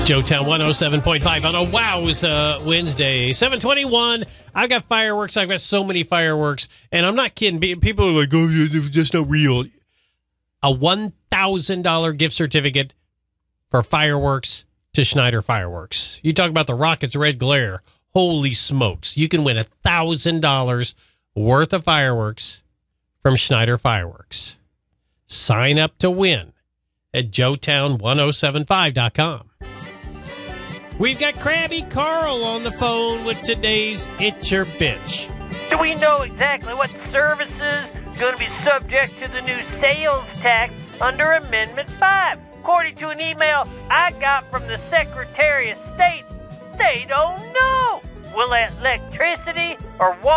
Joetown 107.5 on a Wow's Wednesday, 7:21. I've got fireworks. I've got so many fireworks, and I'm not kidding. People are like, "Oh, yeah, they're just not real." A $1,000 gift certificate for fireworks to Schneider Fireworks. You talk about the Rockets' red glare. Holy smokes! You can win $1,000 worth of fireworks from Schneider Fireworks. Sign up to win at joetown1075.com. We've got Krabby Carl on the phone with today's It's Your Bitch. Do we know exactly what services going to be subject to the new sales tax under Amendment 5? According to an email I got from the Secretary of State, they don't know. Will electricity or water